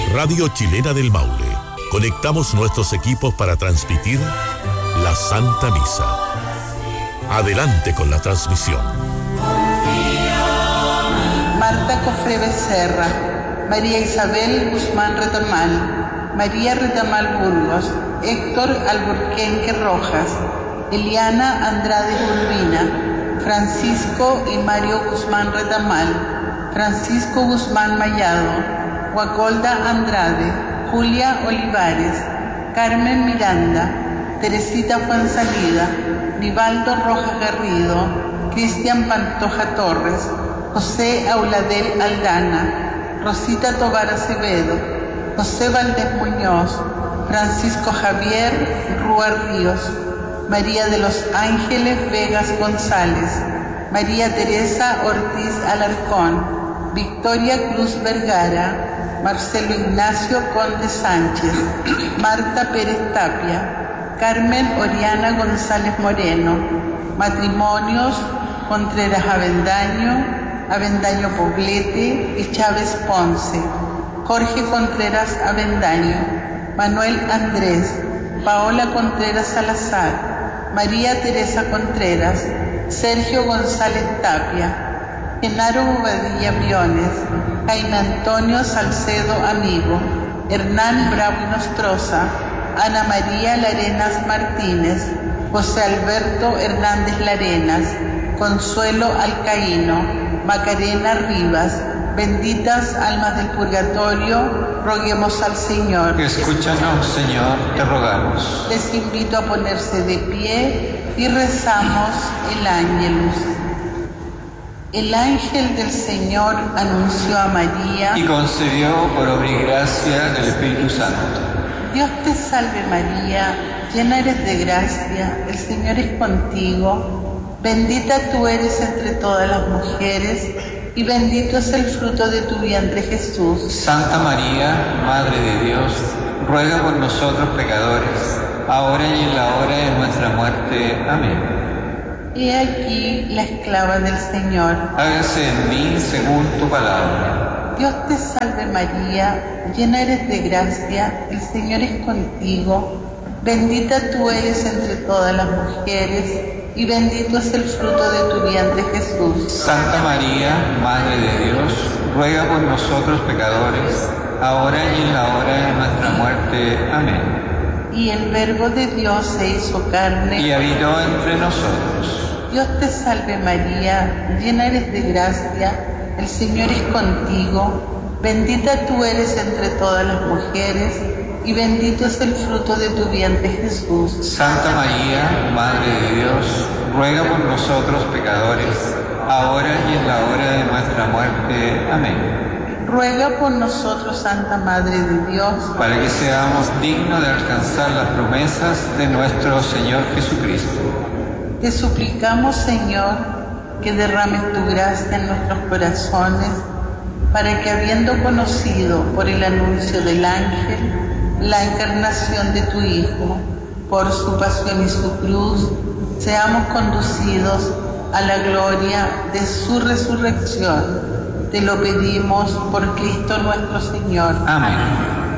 Radio Chilena del Maule. Conectamos nuestros equipos para transmitir la Santa Misa. Adelante con la transmisión. Marta Cofré Becerra, María Isabel Guzmán Retamal, María Retamal Burgos, Héctor Alburquenque Rojas, Eliana Andrade Urbina, Francisco y Mario Guzmán Retamal, Francisco Guzmán Mayado, Guacolda Andrade, Julia Olivares, Carmen Miranda, Teresita Fuensalida, Nivaldo Rojas Garrido, Cristian Pantoja Torres, José Auladel Aldana, Rosita Tobar Acevedo, José Valdés Muñoz, Francisco Javier Rúa Ríos, María de los Ángeles Vegas González, María Teresa Ortiz Alarcón, Victoria Cruz Vergara, Marcelo Ignacio Conde Sánchez, Marta Pérez Tapia, Carmen Oriana González Moreno, matrimonios Contreras Avendaño, Avendaño Poblete y Chávez Ponce, Jorge Contreras Avendaño, Manuel Andrés, Paola Contreras Salazar, María Teresa Contreras, Sergio González Tapia, Genaro Bobadilla Briones, Jaime Antonio Salcedo Amigo, Hernán Bravo Nostroza, Ana María Larenas Martínez, José Alberto Hernández Larenas, Consuelo Alcaíno, Macarena Rivas. Benditas almas del purgatorio, roguemos al Señor. Escúchanos, Señor, te rogamos. Les invito a ponerse de pie y rezamos el Ángelus. El ángel del Señor anunció a María y concedió por obra y gracia del Espíritu Santo. Dios te salve María, llena eres de gracia, el Señor es contigo. Bendita tú eres entre todas las mujeres, y bendito es el fruto de tu vientre, Jesús. Santa María, Madre de Dios, ruega por nosotros pecadores, ahora y en la hora de nuestra muerte. Amén. He aquí la esclava del Señor. Hágase en mí según tu palabra. Dios te salve María, llena eres de gracia, el Señor es contigo. Bendita tú eres entre todas las mujeres, y bendito es el fruto de tu vientre, Jesús. Santa María, Madre de Dios, ruega por nosotros pecadores, ahora y en la hora de nuestra muerte. Amén. Y el Verbo de Dios se hizo carne y habitó entre nosotros. Dios te salve María, llena eres de gracia, el Señor es contigo. Bendita tú eres entre todas las mujeres, y bendito es el fruto de tu vientre, Jesús. Santa María, Madre de Dios, ruega por nosotros pecadores, ahora y en la hora de nuestra muerte. Amén. Ruega por nosotros, Santa Madre de Dios, para que seamos dignos de alcanzar las promesas de nuestro Señor Jesucristo. Te suplicamos, Señor, que derrames tu gracia en nuestros corazones, para que, habiendo conocido por el anuncio del ángel la encarnación de tu Hijo, por su pasión y su cruz, seamos conducidos a la gloria de su resurrección. Te lo pedimos por Cristo nuestro Señor. Amén.